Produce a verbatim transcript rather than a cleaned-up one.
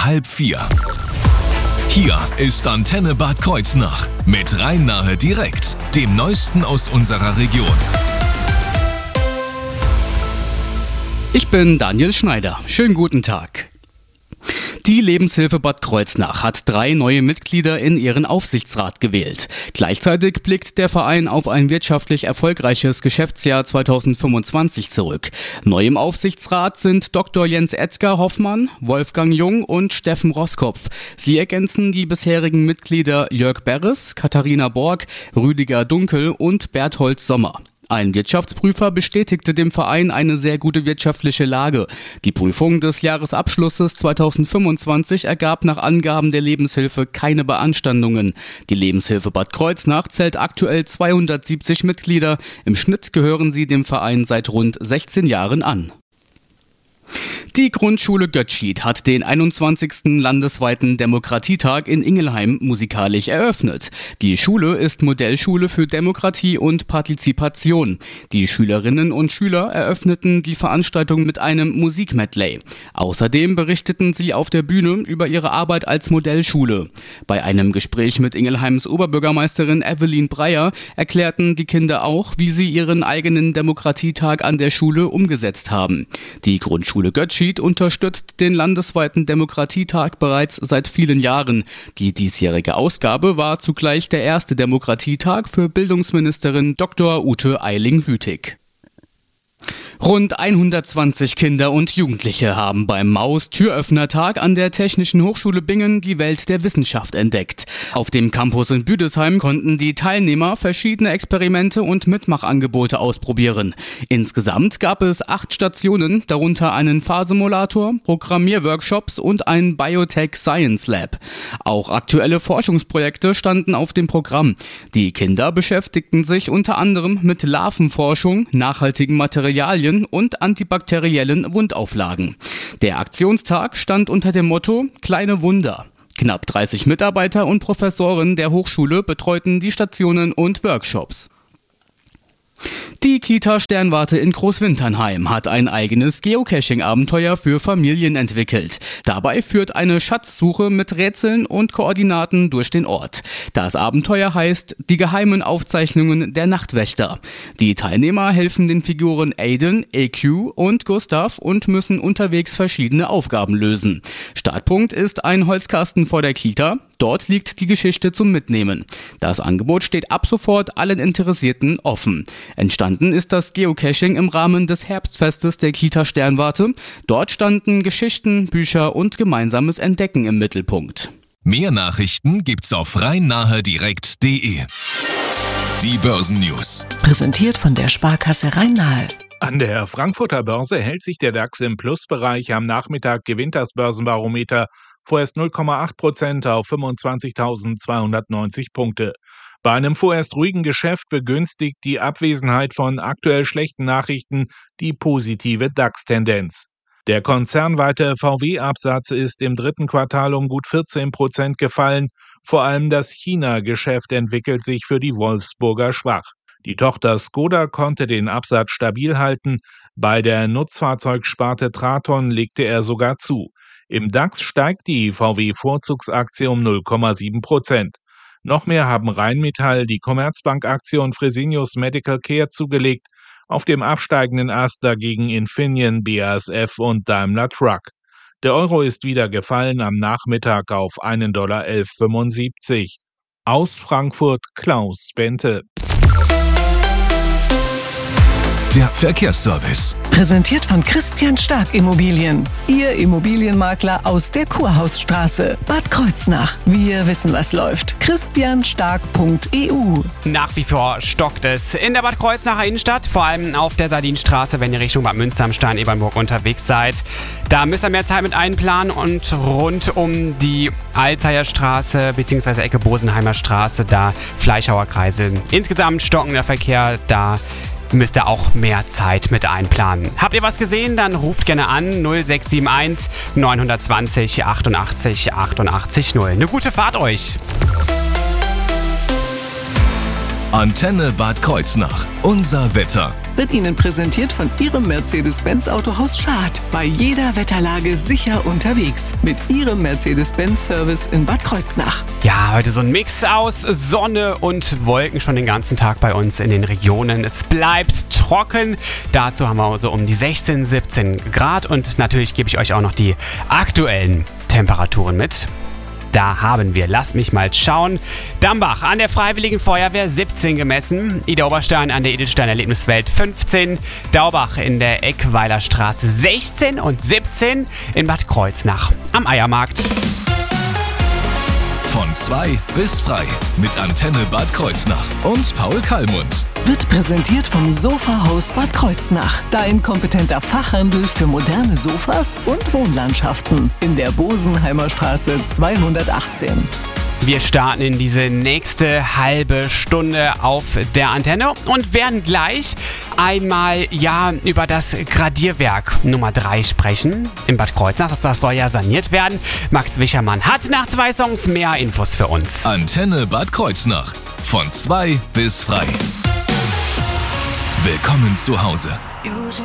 ist halb vier. Hier ist Antenne Bad Kreuznach mit Rhein-Nahe direkt, dem Neuesten aus unserer Region. Ich bin Daniel Schneider. Schönen guten Tag. Die Lebenshilfe Bad Kreuznach hat drei neue Mitglieder in ihren Aufsichtsrat gewählt. Gleichzeitig blickt der Verein auf ein wirtschaftlich erfolgreiches Geschäftsjahr zweitausendfünfundzwanzig zurück. Neu im Aufsichtsrat sind Doktor Jens Edgar Hoffmann, Wolfgang Jung und Steffen Roskopf. Sie ergänzen die bisherigen Mitglieder Jörg Berres, Katharina Borg, Rüdiger Dunkel und Berthold Sommer. Ein Wirtschaftsprüfer bestätigte dem Verein eine sehr gute wirtschaftliche Lage. Die Prüfung des Jahresabschlusses zweitausendfünfundzwanzig ergab nach Angaben der Lebenshilfe keine Beanstandungen. Die Lebenshilfe Bad Kreuznach zählt aktuell zweihundertsiebzig Mitglieder. Im Schnitt gehören sie dem Verein seit rund sechzehn Jahren an. Die Grundschule Götschied hat den einundzwanzigsten landesweiten Demokratietag in Ingelheim musikalisch eröffnet. Die Schule ist Modellschule für Demokratie und Partizipation. Die Schülerinnen und Schüler eröffneten die Veranstaltung mit einem Musikmedley. Außerdem berichteten sie auf der Bühne über ihre Arbeit als Modellschule. Bei einem Gespräch mit Ingelheims Oberbürgermeisterin Evelyn Breyer erklärten die Kinder auch, wie sie ihren eigenen Demokratietag an der Schule umgesetzt haben. Die Grundschule Götschied unterstützt den landesweiten Demokratietag bereits seit vielen Jahren. Die diesjährige Ausgabe war zugleich der erste Demokratietag für Bildungsministerin Doktor Ute Eiling-Hütig. Rund hundertzwanzig Kinder und Jugendliche haben beim Maus-Türöffnertag an der Technischen Hochschule Bingen die Welt der Wissenschaft entdeckt. Auf dem Campus in Büdesheim konnten die Teilnehmer verschiedene Experimente und Mitmachangebote ausprobieren. Insgesamt gab es acht Stationen, darunter einen Fahrsimulator, Programmierworkshops und ein Biotech Science Lab. Auch aktuelle Forschungsprojekte standen auf dem Programm. Die Kinder beschäftigten sich unter anderem mit Larvenforschung, nachhaltigen Materialien und antibakteriellen Wundauflagen. Der Aktionstag stand unter dem Motto Kleine Wunder. Knapp dreißig Mitarbeiter und Professoren der Hochschule betreuten die Stationen und Workshops. Die Kita Sternwarte in Großwinternheim hat ein eigenes Geocaching-Abenteuer für Familien entwickelt. Dabei führt eine Schatzsuche mit Rätseln und Koordinaten durch den Ort. Das Abenteuer heißt Die geheimen Aufzeichnungen der Nachtwächter. Die Teilnehmer helfen den Figuren Aiden, A Q und Gustav und müssen unterwegs verschiedene Aufgaben lösen. Startpunkt ist ein Holzkasten vor der Kita. Dort liegt die Geschichte zum Mitnehmen. Das Angebot steht ab sofort allen Interessierten offen. Entstanden ist das Geocaching im Rahmen des Herbstfestes der Kita Sternwarte. Dort standen Geschichten, Bücher und gemeinsames Entdecken im Mittelpunkt. Mehr Nachrichten gibt's auf rhein-nahe direkt punkt de. Die Börsennews. Präsentiert von der Sparkasse Rhein-Nahe. An der Frankfurter Börse hält sich der DAX im Plusbereich. Am Nachmittag gewinnt das Börsenbarometer vorerst null Komma acht Prozent auf fünfundzwanzigtausendzweihundertneunzig Punkte. Bei einem vorerst ruhigen Geschäft begünstigt die Abwesenheit von aktuell schlechten Nachrichten die positive DAX-Tendenz. Der konzernweite V W-Absatz ist im dritten Quartal um gut vierzehn Prozent gefallen. Vor allem das China-Geschäft entwickelt sich für die Wolfsburger schwach. Die Tochter Skoda konnte den Absatz stabil halten. Bei der Nutzfahrzeugsparte Traton legte er sogar zu. Im DAX steigt die V W-Vorzugsaktie um null Komma sieben Prozent. Noch mehr haben Rheinmetall, die Commerzbank-Aktie und Fresenius Medical Care zugelegt. Auf dem absteigenden Ast dagegen Infineon, B A S F und Daimler Truck. Der Euro ist wieder gefallen am Nachmittag auf einen Dollar elf fünfundsiebzig. Aus Frankfurt Klaus Bente. Der Verkehrsservice. Präsentiert von Christian Stark Immobilien. Ihr Immobilienmakler aus der Kurhausstraße. Bad Kreuznach. Wir wissen, was läuft. christian stark punkt e u. Nach wie vor stockt es in der Bad Kreuznacher Innenstadt, vor allem auf der Sardinenstraße, wenn ihr Richtung Bad Münster am Stein Ebernburg unterwegs seid. Da müsst ihr mehr Zeit mit einplanen und rund um die Alzheimer Straße bzw. Ecke Bosenheimer Straße, da Fleischhauer Kreisel. Insgesamt stockender Verkehr, da müsst ihr auch mehr Zeit mit einplanen. Habt ihr was gesehen? Dann ruft gerne an null sechs sieben eins neun zwei null achtundachtzig achtundachtzig null. Eine gute Fahrt euch! Antenne Bad Kreuznach. Unser Wetter. Wird Ihnen präsentiert von Ihrem Mercedes-Benz Autohaus Schad. Bei jeder Wetterlage sicher unterwegs. Mit Ihrem Mercedes-Benz-Service in Bad Kreuznach. Ja, heute so ein Mix aus Sonne und Wolken schon den ganzen Tag bei uns in den Regionen. Es bleibt trocken. Dazu haben wir so um die sechzehn, siebzehn Grad. Und natürlich gebe ich euch auch noch die aktuellen Temperaturen mit. Da haben wir, lasst mich mal schauen, Dambach an der Freiwilligen Feuerwehr siebzehn gemessen, Ida Oberstein an der Edelstein Erlebniswelt fünfzehn, Daubach in der Eckweiler Straße sechzehn und siebzehn in Bad Kreuznach am Eiermarkt. Von zwei bis frei mit Antenne Bad Kreuznach und Paul Kallmund. Wird präsentiert vom Sofahaus Bad Kreuznach. Dein kompetenter Fachhandel für moderne Sofas und Wohnlandschaften. In der Bosenheimer Straße zweihundertachtzehn. Wir starten in diese nächste halbe Stunde auf der Antenne und werden gleich einmal ja über das Gradierwerk Nummer drei sprechen in Bad Kreuznach. Das, das soll ja saniert werden. Max Wichermann hat nach zwei Songs mehr Infos für uns. Antenne Bad Kreuznach. Von zwei bis frei. Willkommen zu Hause.